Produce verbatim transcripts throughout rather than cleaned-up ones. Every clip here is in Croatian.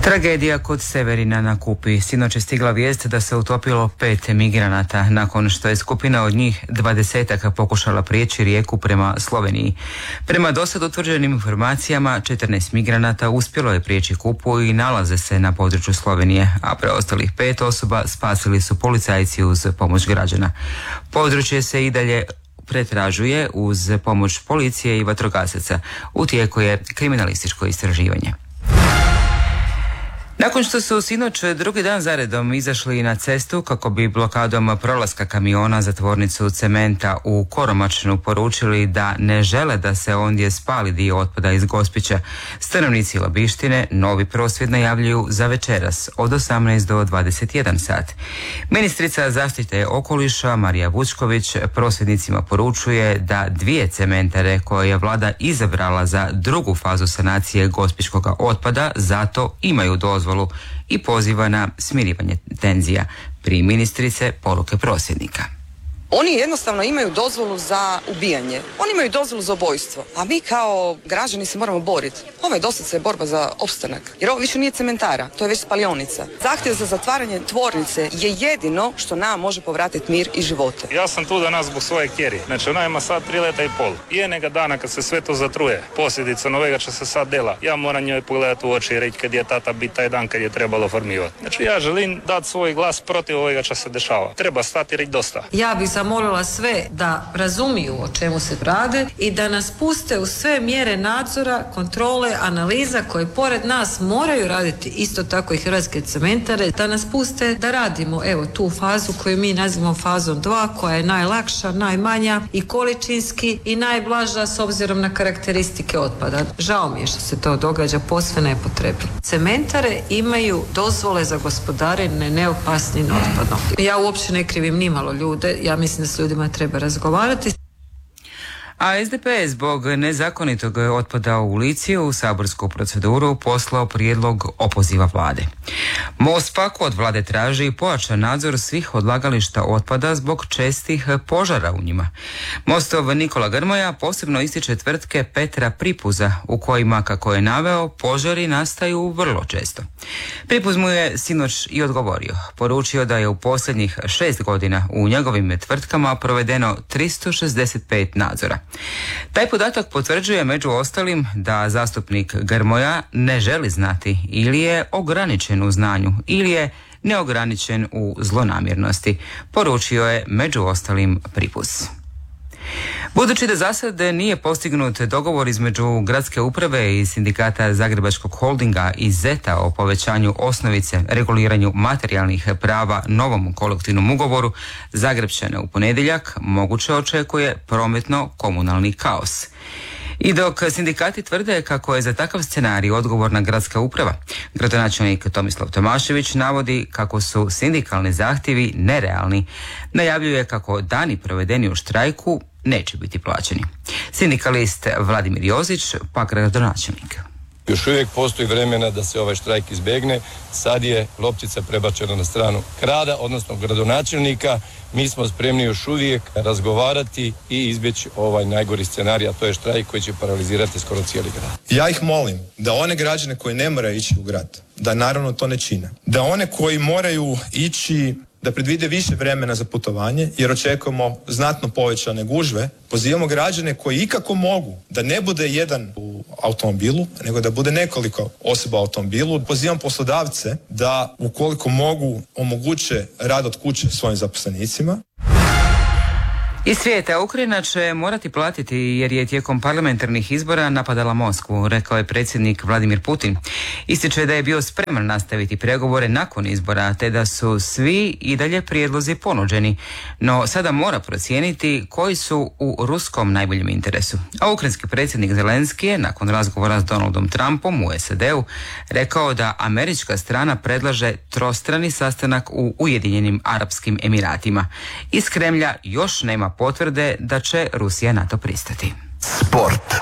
Tragedija kod Severina na Kupi. Sinoć je stigla vijest da se utopilo pet migranata nakon što je skupina od njih dvadesetak pokušala prijeći rijeku prema Sloveniji. Prema dosad utvrđenim informacijama, četrnaest migranata uspjelo je prijeći Kupu i nalaze se na području Slovenije, a preostalih pet osoba spasili su policajci uz pomoć građana. Područje se i dalje pretražuje uz pomoć policije i vatrogasaca. U tijeku je kriminalističko istraživanje. Nakon što su sinoć drugi dan zaredom izašli na cestu kako bi blokadom prolaska kamiona za tvornicu cementa u Koromačnu poručili da ne žele da se ondje spali dio otpada iz Gospića, stanovnici Labištine novi prosvjed najavljuju za večeras od osamnaest do dvadeset jedan sat. Ministrica zaštite okoliša Marija Vučković prosvjednicima poručuje da dvije cementare koje je vlada izabrala za drugu fazu sanacije gospićkog otpada zato imaju dozvolu i poziva na smirivanje tenzija. Pri ministrice poruke prosvjednika. Oni jednostavno imaju dozvolu za ubijanje. Oni imaju dozvolu za ubojstvo. A mi kao građani se moramo boriti. Ovo je doslovce borba za opstanak. Jer ovo više nije cementara, to je već spalionica. Zahtjev za zatvaranje tvornice je jedino što nam može povratiti mir i živote. Ja sam tu danas zbog svoje kjeri. Znači ona ima sad tri leta i pol. I jednega dana kad se sve to zatruje, posljedica novega će se sad dela. Ja moram njoj pogledati u oči i reći kad je tata biti taj dan kad je trebalo formivati. Znači ja želim dati svoj glas protiv ovega što se dešava. Treba stati i reći dosta. Ja bih zamolila sve da razumiju o čemu se rade i da nas puste u sve mjere nadzora, kontrole, analiza koje pored nas moraju raditi isto tako i Hrvatske cementare, da nas puste da radimo evo tu fazu koju mi nazivamo fazom dva, koja je najlakša, najmanja i količinski i najblaža s obzirom na karakteristike otpada. Žao mi je što se to događa posve nepotrebno. Cementare imaju dozvole za gospodarenje neopasnim otpadom. Ja uopće ne krivim nimalo ljude, ja mislim da s ljudima treba razgovarati. A es de pe je zbog nezakonitog otpada u Lici u saborsku proceduru poslao prijedlog opoziva vlade. Most pak od vlade traži pojačan nadzor svih odlagališta otpada zbog čestih požara u njima. Mostov Nikola Grmoja posebno ističe tvrtke Petra Pripuza u kojima, kako je naveo, požari nastaju vrlo često. Pripuz mu je sinoć i odgovorio. Poručio da je u posljednjih šest godina u njegovim tvrtkama provedeno tristo šezdeset pet nadzora. Taj podatak potvrđuje među ostalim da zastupnik Grmoja ne želi znati ili je ograničen u znanju ili je neograničen u zlonamjernosti, poručio je među ostalim Pripuz. Budući da za sad nije postignut dogovor između gradske uprave i sindikata Zagrebačkog holdinga i zeta o povećanju osnovice, reguliranju materijalnih prava novom kolektivnom ugovoru, Zagrepčane u ponedjeljak moguće očekuje prometno-komunalni kaos. I dok sindikati tvrde kako je za takav scenarij odgovorna gradska uprava, gradonačelnik Tomislav Tomašević navodi kako su sindikalni zahtjevi nerealni. Najavljuje kako dani provedeni u štrajku neće biti plaćeni. Sindikalist Vladimir Jozić, pak gradonačelnik. Još uvijek postoji vremena da se ovaj štrajk izbjegne. Sad je loptica prebačena na stranu grada, odnosno gradonačelnika. Mi smo spremni još uvijek razgovarati i izbjeći ovaj najgori scenarij, a to je štrajk koji će paralizirati skoro cijeli grad. Ja ih molim da one građane koji ne moraju ići u grad, da naravno to ne čine. Da one koji moraju ići, da predvide više vremena za putovanje, jer očekujemo znatno povećane gužve. Pozivamo građane koji ikako mogu da ne bude jedan u automobilu, nego da bude nekoliko osoba u automobilu. Pozivam poslodavce da ukoliko mogu omoguće rad od kuće svojim zaposlenicima. Iz svijeta Ukrajina će morati platiti jer je tijekom parlamentarnih izbora napadala Moskvu, rekao je predsjednik Vladimir Putin. Ističe da je bio spreman nastaviti pregovore nakon izbora, te da su svi i dalje prijedlozi ponuđeni, no sada mora procijeniti koji su u ruskom najboljem interesu. A ukrajinski predsjednik Zelenski je nakon razgovora s Donaldom Trumpom u es a de u rekao da američka strana predlaže trostrani sastanak u Ujedinjenim Arapskim Emiratima. Iz Kremlja još nema potvrde da će Rusija na to pristati. Sport.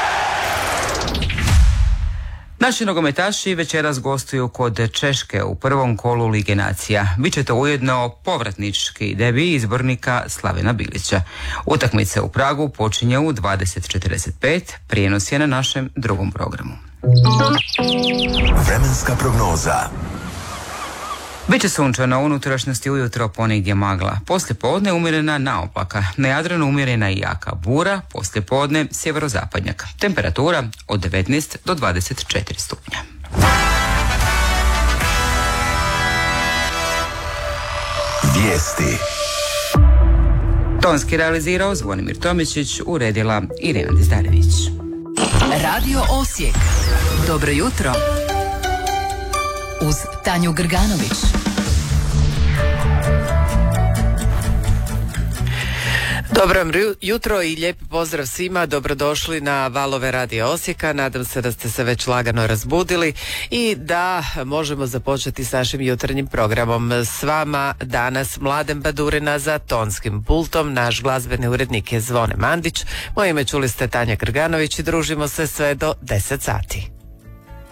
Naši nogometaši večeras gostuju kod Češke u prvom kolu Lige nacija. Biće to ujedno povratnički debi izbornika Slavena Bilića. Utakmica u Pragu počinje u dvadeset četrdeset pet, prijenos je na našem drugom programu. Vremensko Vremenska prognoza. Biće sunčano, u unutrašnjosti ujutro ponegdje magla. Poslije podne umjerena naoplaka. Na Jadranu umjerena i jaka bura, poslije podne sjeverozapadnjak. Temperatura od devetnaest do dvadeset četiri stupnja. Vijesti. Tonski realizirao Zvonimir Tomičić, uredila Irena Dizdarević. Radio Osijek. Dobro jutro. Uz Tanju Grganović. Dobro jutro i lijepi pozdrav svima, dobrodošli na valove Radio Osijeka. Nadam se da ste se već lagano razbudili i da možemo započeti s našim jutarnjim programom. S vama danas Mladen Badurina, za tonskim pultom naš glazbeni urednik je Zvone Mandić. Moje ime čuli ste Tanja Grganović i družimo se sve do deset sati.